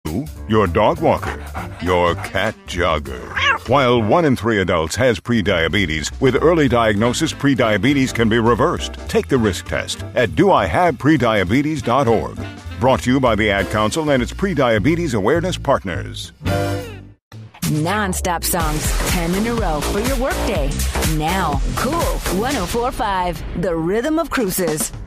you, your dog walker, your cat jogger. While 1 in 3 adults has prediabetes, with early diagnosis, prediabetes can be reversed. Take the risk test at doihaveprediabetes.org. Brought to you by the Ad Council and its Prediabetes Awareness Partners. Non-stop songs, 10 in a row for your workday. Now, Cool 104.5, the rhythm of cruises.